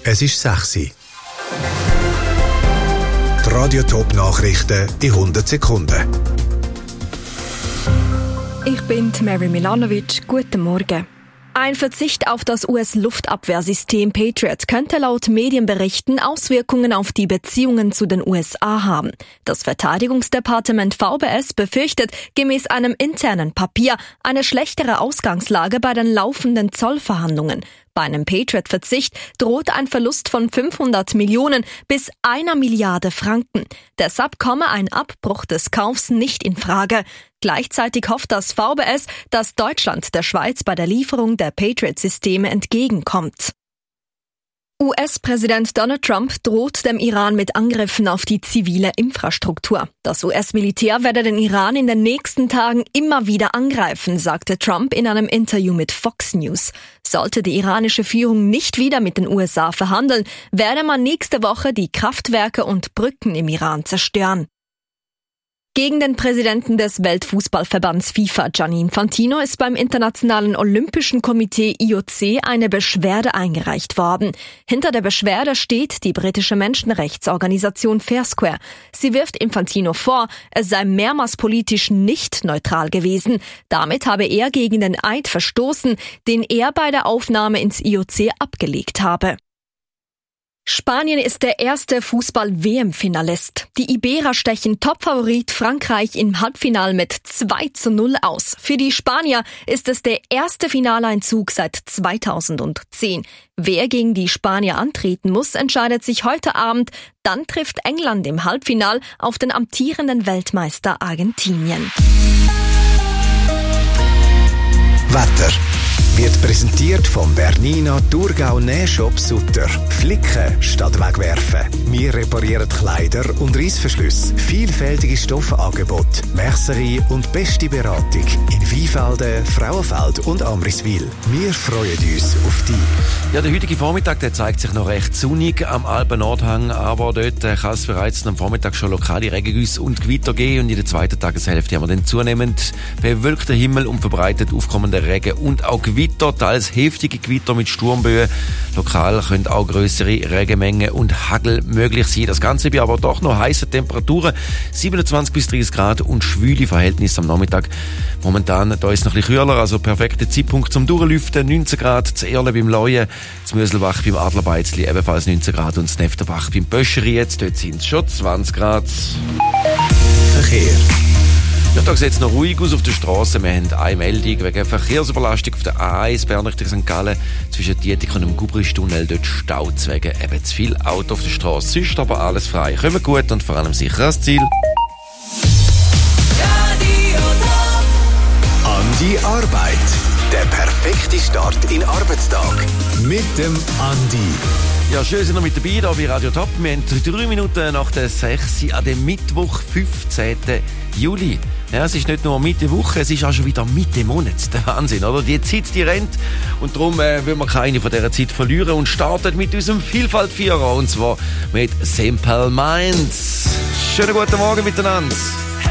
Es ist 6 Uhr. Die Radio-Top-Nachrichten in 100 Sekunden. Ich bin Mary Milanovic. Guten Morgen. Ein Verzicht auf das US-Luftabwehrsystem Patriot könnte laut Medienberichten Auswirkungen auf die Beziehungen zu den USA haben. Das Verteidigungsdepartement VBS befürchtet gemäß einem internen Papier eine schlechtere Ausgangslage bei den laufenden Zollverhandlungen. Bei einem Patriot-Verzicht droht ein Verlust von 500 Millionen bis 1 Milliarde Franken. Deshalb komme ein Abbruch des Kaufs nicht in Frage. Gleichzeitig hofft das VBS, dass Deutschland der Schweiz bei der Lieferung der Patriot-Systeme entgegenkommt. US-Präsident Donald Trump droht dem Iran mit Angriffen auf die zivile Infrastruktur. Das US-Militär werde den Iran in den nächsten Tagen immer wieder angreifen, sagte Trump in einem Interview mit Fox News. Sollte die iranische Führung nicht wieder mit den USA verhandeln, werde man nächste Woche die Kraftwerke und Brücken im Iran zerstören. Gegen den Präsidenten des Weltfußballverbands FIFA, Gianni Infantino, ist beim Internationalen Olympischen Komitee IOC eine Beschwerde eingereicht worden. Hinter der Beschwerde steht die britische Menschenrechtsorganisation Foursquare. Sie wirft Infantino vor, er sei mehrmals politisch nicht neutral gewesen. Damit habe er gegen den Eid verstoßen, den er bei der Aufnahme ins IOC abgelegt habe. Spanien ist der erste Fußball-WM-Finalist. Die Iberer stechen Topfavorit Frankreich im Halbfinale mit 2:0 aus. Für die Spanier ist es der erste Finaleinzug seit 2010. Wer gegen die Spanier antreten muss, entscheidet sich heute Abend. Dann trifft England im Halbfinale auf den amtierenden Weltmeister Argentinien. Wetter wird präsentiert vom Bernina Thurgau Nähshop Sutter. Flicken statt wegwerfen. Wir reparieren Kleider und Reissverschlüsse. Vielfältige Stoffangebote, Mercerie und beste Beratung in Weinfelden, Frauenfeld und Amriswil. Wir freuen uns auf dich. Ja, der heutige Vormittag, der zeigt sich noch recht sonnig am Alpen-Nordhang, aber dort kann es bereits am Vormittag schon lokale Regengüsse und Gewitter geben und in der zweiten Tageshälfte haben wir dann zunehmend bewölkten Himmel und verbreitet aufkommende Regen und auch Gewitter, teils heftige Gewitter mit Sturmböen. Lokal können auch grössere Regenmengen und Hagel möglich sein. Das Ganze bei aber doch noch heiße Temperaturen, 27 bis 30 Grad und schwüle Verhältnisse am Nachmittag. Momentan da ist es noch ein bisschen kühler, also perfekter Zeitpunkt zum Durchlüften. 19 Grad zu Erlen beim Leuen, zu Möselbach beim Adlerbeizli ebenfalls 19 Grad und zu Nefterbach beim Böscheri jetzt, dort sind es schon 20 Grad. Verkehr. Ja, da sieht es noch ruhig aus auf der Straße. Wir haben eine Meldung wegen Verkehrsüberlastung auf der A1 Bern Richtung St. Gallen. Zwischen Dietik und dem Gubristunnel dort Staus wegen eben zu viel Auto auf der Straße. Sonst aber alles frei. Kommen gut und vor allem sicher ans Ziel. An die Arbeit. Der perfekte Start in den Arbeitstag. Mit dem Andi. Ja, schön sind wir mit dabei hier bei Radio Top. Wir haben 3 Minuten nach der 6 an dem Mittwoch, 15. Juli. Ja, es ist nicht nur Mitte Woche, es ist auch schon wieder Mitte Monat. Der Wahnsinn, oder? Die Zeit, die rennt. Und darum will man keine von dieser Zeit verlieren und startet mit unserem Vielfalt-Vierer. Und zwar mit Simple Minds. Schönen guten Morgen miteinander.